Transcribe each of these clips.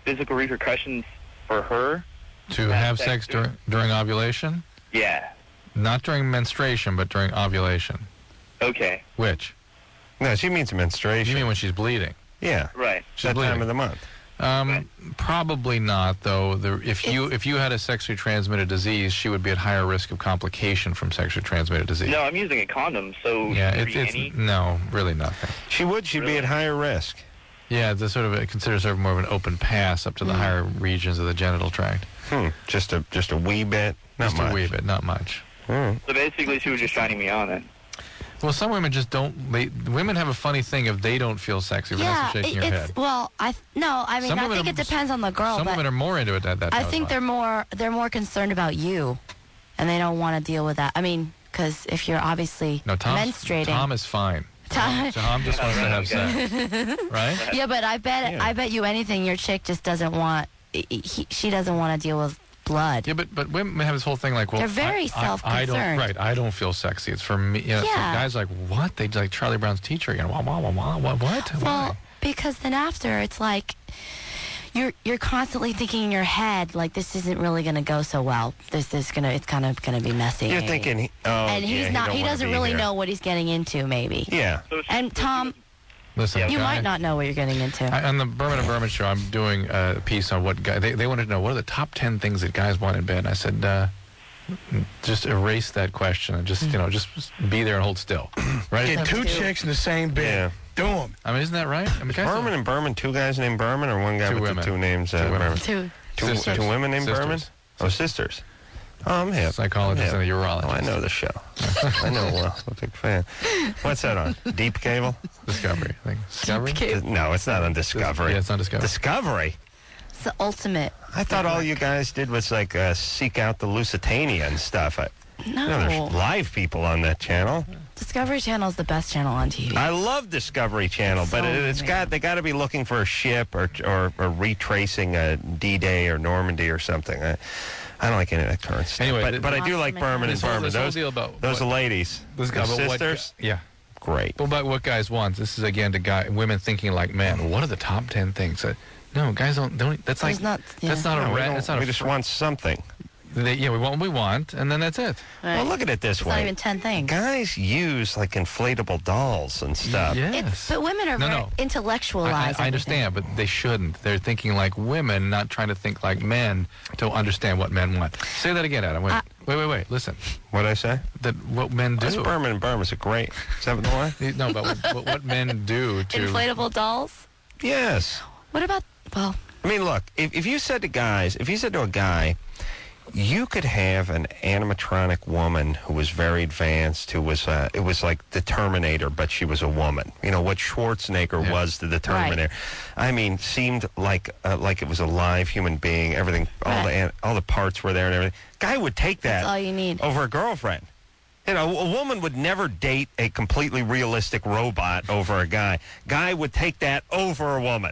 physical repercussions for her to have sex during ovulation? Yeah. Not during menstruation, but during ovulation. Okay. Which? No, she means menstruation. You mean when she's bleeding? Yeah. Right. She's that bleeding. time of the month. Probably not, though. If you had a sexually transmitted disease, she would be at higher risk of complication from sexually transmitted disease. No, I'm using a condom, so yeah, no, really nothing. She'd be at higher risk. Yeah, it's considered sort of more of an open pass up to the higher regions of the genital tract. Just a wee bit, not just much. a wee bit, not much. So basically, she was just shining me on then. Well, some women just don't. Women have a funny thing if they don't feel sexy. Vanessa shaking your head. Well, I think it depends on the girl. Some women are more into it at that time. I think they're more concerned about you, and they don't want to deal with that. I mean, because if you're obviously menstruating, Tom is fine. Tom just wants to have sex, right? Yeah, but I bet you anything, your chick just doesn't want. She doesn't want to deal with blood. Yeah, but women have this whole thing like, well, they're very self-concerned. I don't feel sexy. It's for me. You know, yeah. So guys like, what? They like Charlie Brown's teacher again. What? Well, Why? because then after it's like you're constantly thinking in your head like this isn't really going to go so well. It's kind of going to be messy. You're thinking, and he's not. He doesn't really know what he's getting into. Maybe. Yeah. And Tom. Listen, you might not know what you're getting into. On the Berman and Berman show, I'm doing a piece on what guys... They wanted to know, what are the top 10 things that guys want in bed? And I said, just erase that question and just be there and hold still. Right? Get two chicks in the same bed. Yeah. Do them. I mean, isn't that right? I mean, Berman and Berman, two guys named Berman, or one guy with women. the two names? Two women. Two women named Berman? Oh, sisters. Oh, I'm hip. Psychologist and a urologist. Oh, I know the show. I know well. I'm a big fan. What's that on? Deep Cable? Discovery. I think. Discovery? No, it's not on Discovery. Yeah, it's on Discovery. Discovery? It's the ultimate. I thought all you guys did was like seek out the Lusitania and stuff. No. There's live people on that channel. Discovery Channel is the best channel on TV. I love Discovery Channel, but they got to be looking for a ship or retracing a D-Day or Normandy or something. I don't like any of that current stuff. Anyway, but I do like Berman and Berman. Those are ladies. Those sisters. Yeah. Great. Well, about what guys want. This is again to women thinking like men. What are the top 10 things? No, guys don't. That's like that's not a rat. That's not. We just want something. We want what we want, and then that's it. Right. Well, look at it this way. It's not even 10 things. Guys use like inflatable dolls and stuff. Yes. But women are very intellectualized. I understand, but they shouldn't. They're thinking like women, not trying to think like men to understand what men want. Say that again, Adam. Wait. Listen. What'd I say? That what men do. That's Berman and Berman is a great. Is that the one? No, but what men do to inflatable dolls? Yes. What about, I mean, look, if you said to a guy, you could have an animatronic woman who was very advanced, who was, it was like the Terminator, but she was a woman. You know, what Schwarzenegger was to the Terminator. Right. I mean, seemed like it was a live human being, everything, all the parts were there and everything. Guy would take that. That's all you need. Over a girlfriend. You know, a woman would never date a completely realistic robot over a guy. Guy would take that over a woman.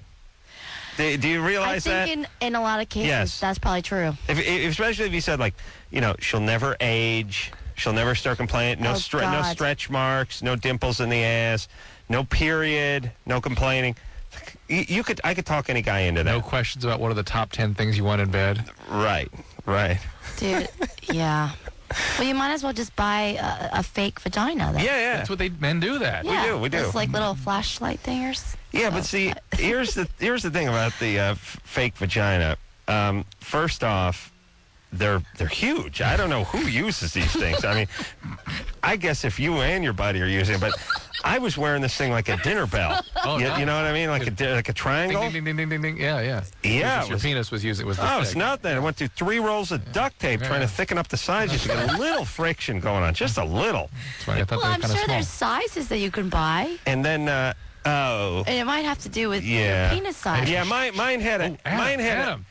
Do you realize that? I think in a lot of cases, that's probably true. Especially if you said, like, you know, she'll never age, she'll never start complaining, no stretch marks, no dimples in the ass, no period, no complaining. I could talk any guy into that. No questions about what are the top 10 things you want in bed? Right. Dude, yeah. Well, you might as well just buy a fake vagina then. Yeah. That's what men do that. Yeah, we do. It's like little flashlight thingers. Yeah, but see, here's the thing about the fake vagina. First off, they're huge. I don't know who uses these things. I mean, I guess if you and your buddy are using it, but I was wearing this thing like a dinner bell. Oh, you know what I mean? Like a triangle. Ding, ding, ding, ding, ding. Yeah. Yeah. Your penis was using. It's nothing. I went through 3 rolls of duct tape trying to thicken up the sides just to get a little friction going on, just a little. That's right. I thought I'm sure small. there's sizes that you can buy. And then, and it might have to do with your penis size. Yeah, mine had a. Adam.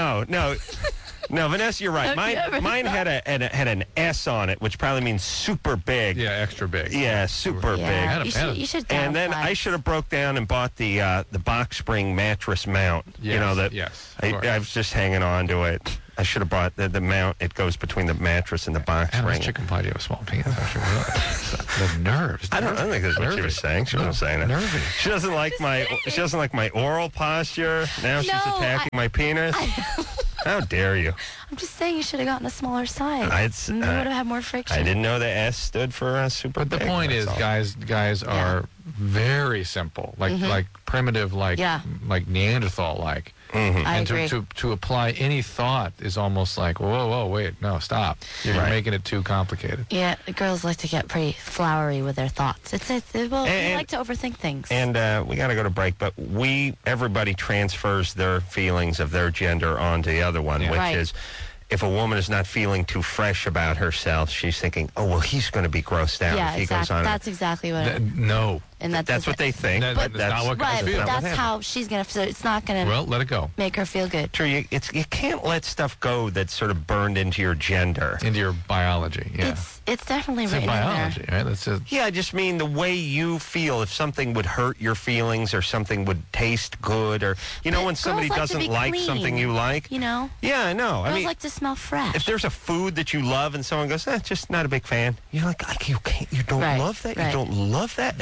No, Vanessa, you're right. Mine had an S on it, which probably means super big. Yeah, extra big. Yeah, super big. You should and then I should have broke down and bought the box spring mattress mount. Yes, you know that. Yes. I was just hanging on to it. I should have brought the mount. It goes between the mattress and the box How much spring. chicken pie do you have a small penis? I should realize. The nerves. I don't think that's what she was saying. She wasn't saying that. Nervy. She doesn't like my oral posture. Now she's No, attacking my penis. How dare you? I'm just saying you should have gotten a smaller size. I'd- You would have had more friction. I didn't know the S stood for super But the big, point that's is, all. guys are very simple, like primitive, like Neanderthal, like. I And agree. to apply any thought is almost like, whoa, wait, no, stop. You're Right. making it too complicated. Yeah, the girls like to get pretty flowery with their thoughts. We And- like to overthink things. And we got to go to break, but everybody transfers their feelings of their gender onto the other one, Yeah. which Right. is if a woman is not feeling too fresh about herself, she's thinking, oh, well, he's going to be grossed out yeah, if he exactly. goes on. That's exactly what. No. And That's what they think. That- but that's not what guys Right, feel. but not what that's how she's gonna. So it's not gonna Well, let it go. make her feel good. True, you can't let stuff go that's sort of burned into your gender. Into your biology, yeah. It's definitely It's written in biology, there. right? That's it. Yeah, I just mean the way you feel. If something would hurt your feelings or something would taste good or, But when girls somebody like to doesn't be like clean, something you like. You know, Yeah, I know. I girls mean, like to smell fresh. if there's a food that you love and someone goes, just not a big fan, you're like, you don't Right, love that? right. You don't love that?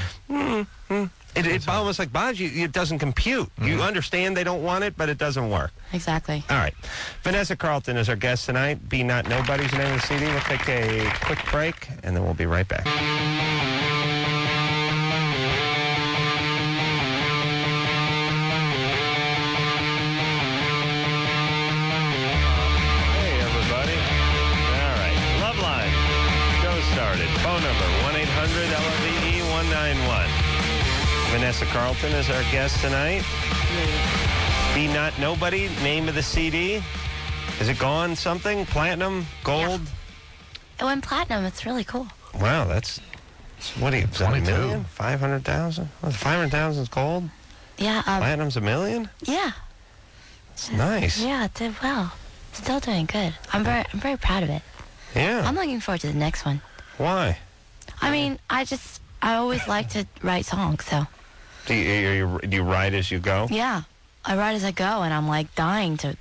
It almost like bothers you. It doesn't compute. You understand they don't want it, but it doesn't work. Exactly. All right. Vanessa Carlton is our guest tonight. Be Not Nobody's the name of the CD. We'll take a quick break, and then we'll be right back. Hey, everybody. All right. Love Line. Show started. Phone number 1-800-LOVE-191. Vanessa Carlton is our guest tonight. Be Not Nobody, name of the CD. Is it gone something? Platinum? Gold? It went platinum. It's really cool. Wow, what do you, is that a 22. million? 500,000? 500,000 is gold? Yeah. Platinum's a million? Yeah. It's nice. Yeah. It did well. Still doing good. I'm very proud of it. Yeah. I'm looking forward to the next one. Why? I mean, I always like to write songs, so Do you write as you go? yeah. I write as I go, and I'm like dying to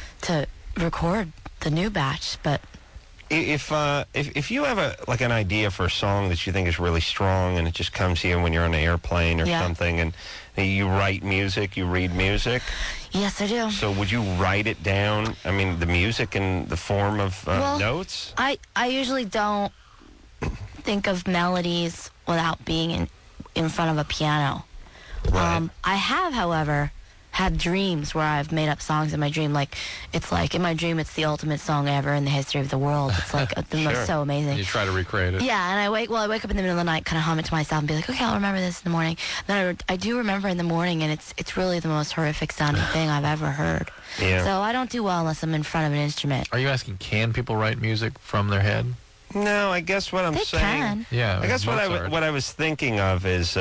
record the new batch, but If you have an idea for a song that you think is really strong and it just comes to you when you're on an airplane or Yeah. something and you write music, you read music, yes, I do. so would you write it down? I mean, the music in the form of Well, notes? I usually don't think of melodies without being in front of a piano. Right. I have, however, had dreams where I've made up songs in my dream. Like, it's like, in my dream, it's the ultimate song ever in the history of the world. It's like Sure. so amazing. You try to recreate it. Yeah, and I wake up in the middle of the night, kind of hum it to myself and be like, okay, I'll remember this in the morning. Then I do remember in the morning, and it's really the most horrific sounding thing I've ever heard. Yeah. So I don't do well unless I'm in front of an instrument. Are you asking, can people write music from their head? No, I guess what I'm They saying. can. Yeah. I guess what Mozart. I was thinking of is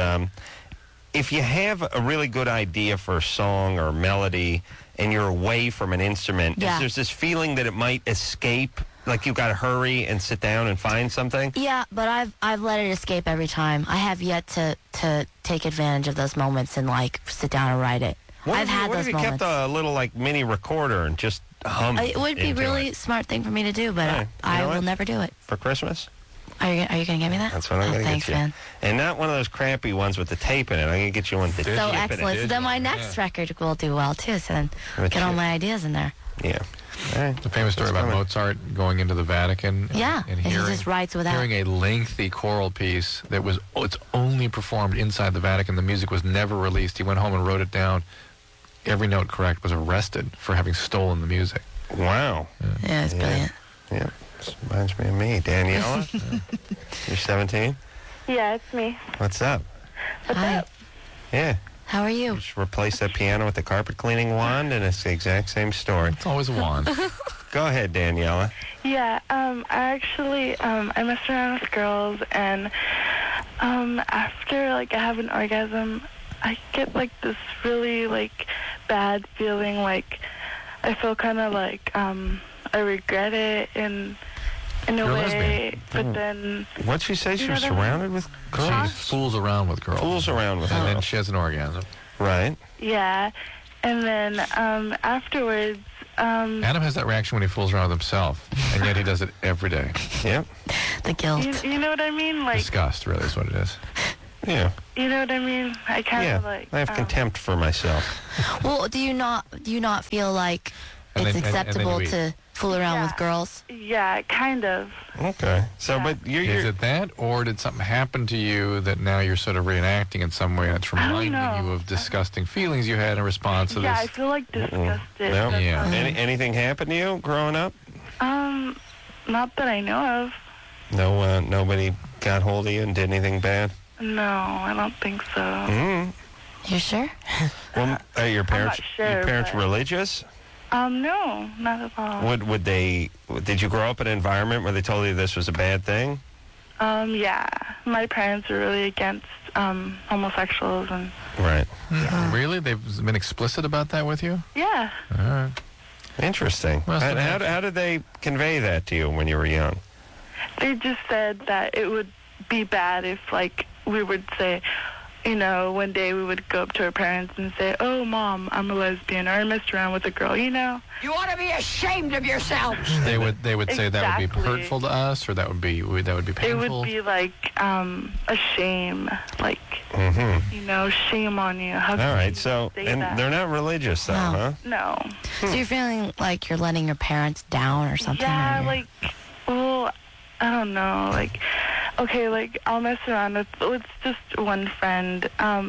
if you have a really good idea for a song or melody and you're away from an instrument, Yeah. there's this feeling that it might escape, like you've got to hurry and sit down and find something. Yeah, but I've let it escape every time. I have yet to take advantage of those moments and like sit down and write it. I've had what those if you moments. kept a little like mini recorder and just hum It would be into really it smart thing for me to do, but Hey, you I know will what? never do it. for Christmas? Are you gonna get me that? That's what I'm going to Thanks, get you. man. And not one of those crappy ones with the tape in it. I'm going to get you one with the So So tape in it. excellent. So then my next record will do well too. So then But get all you- my ideas in there. Yeah. All right. The famous story That's about coming. Mozart going into the Vatican Yeah, and and he hearing, just writes without. hearing a lengthy choral piece that was it's only performed inside the Vatican. The music was never released. He went home and wrote it down. Every note correct, was arrested for having stolen the music. Wow. Yeah, it's Yeah. brilliant. Yeah. This reminds me of me. Daniela, you're 17? Yeah, it's me. What's up? Hi. Yeah. How are you? Just replace that piano with the carpet cleaning wand, and it's the exact same story. It's always a wand. Go ahead, Daniela. Yeah, I actually, I mess around with girls, and after, I have an orgasm, I get, this really, bad feeling, I feel kind of I regret it in a You're a way, lesbian. but then, What'd she say? She You was know what I mean? surrounded with She girls? fools around with girls. Fools around with And then girls. she has an orgasm. Right. yeah, and then afterwards, Adam has that reaction when he fools around with himself, and yet he does it every day. Yep. The guilt. you know what I mean? Like, Disgust, really, is what it is. Yeah. you know what I mean? I kind Yeah. of like. I have contempt for myself. Well, do you not feel like And it's then- and then acceptable you eat. to fool around with Yeah. girls? Yeah, kind of. Okay. So, but Is you're it that, or did something happen to you that now you're sort of reenacting in some way, and it's I don't reminding know. you of disgusting feelings you had in response to Yeah, I this? feel like disgusted. No? That's Yeah. all. anything happened to you growing up? Not that I know of. No, nobody got hold of you and did anything bad? No, I don't think so. Mm. You sure? Well, are your parents sure, your parents but- religious? No, not at all. Would they? Did you grow up in an environment where they told you this was a bad thing? Yeah. My parents are really against homosexuals and Right. Really? They've been explicit about that with you? yeah. All right. Interesting. Well, so How did they convey that to you when you were young? They just said that it would be bad if, like, we would say, you know, one day we would go up to our parents and say, "Oh, Mom, I'm a lesbian," or "I messed around with a girl," you know? You ought to be ashamed of yourselves. They would say that would be Exactly. hurtful to us, or that would be It painful. would be like a shame, like, Mm-hmm. you know, shame on you. How All can right. you So, say and that? they're not religious, though, No. huh? No. So you're feeling like you're letting your parents down or something? Yeah, or- like, well, I don't know. Like, okay, like, I'll mess around with just one friend,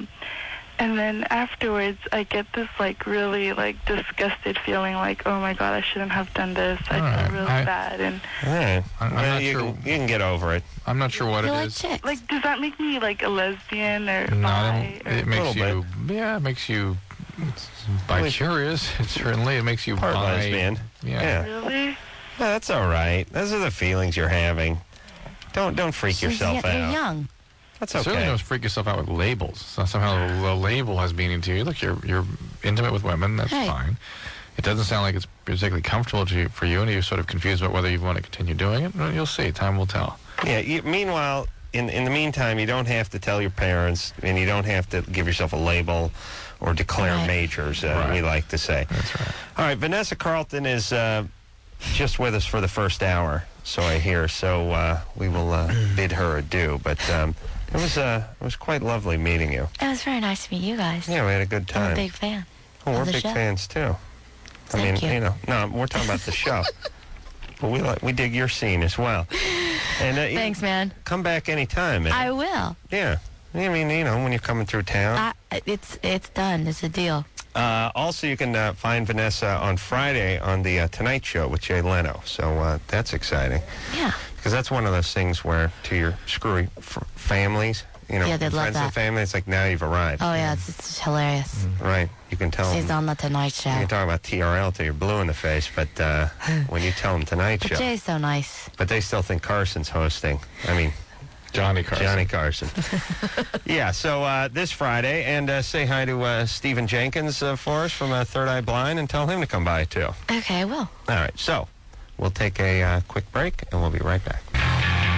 and then afterwards I get this, like, really, like, disgusted feeling, like, oh my God, I shouldn't have done this. I All feel right. really bad. And, All right. I'm Well, not you, sure. you can get over it. I'm not sure what you it like is. chicks. like, does that make me, like, a lesbian or No, bi? Or, it makes Little you. Yeah, it makes you bi-curious. Certainly, it makes you Part bi. lesbian. Yeah. really? No, that's all right. Those are the feelings you're having. Don't freak She's yourself you're out. young. That's Certainly okay. don't freak yourself out with labels. So somehow the label has meaning to you. Look, you're intimate with women. That's Right. fine. It doesn't sound like it's particularly comfortable for you, and you're sort of confused about whether you want to continue doing it. Well, you'll see. Time will tell. Yeah. Meanwhile, in the meantime, you don't have to tell your parents, and you don't have to give yourself a label or declare Right. majors. Right. We like to say. That's right. All right. Vanessa Carlton is just with us for the first hour, so I hear. So we will bid her adieu. But it was quite lovely meeting you. It was very nice to meet you guys. Yeah, we had a good I'm time. a big fan. Oh, of we're the big show. fans too. Thank you. No, we're talking about the show. But we dig your scene as well. And Thanks, man. come back anytime. Man. I will. Yeah. I mean, when you're coming through town. It's done. It's a deal. Also, you can find Vanessa on Friday on the Tonight Show with Jay Leno. So that's exciting. Yeah. Because that's one of those things where to your screwy families, Yeah, they'd love friends and that. family, it's like now you've arrived. Oh yeah, it's hilarious. Right. You can tell She's them. on the Tonight Show. You can talk about TRL till you're blue in the face, but when you tell them Tonight But Show. Jay's so nice. But they still think Carson's hosting. I mean, Johnny Carson. Johnny Carson. Yeah, so this Friday, and say hi to Stephen Jenkins for us from Third Eye Blind and tell him to come by, too. Okay, I will. All right, so we'll take a quick break, and we'll be right back.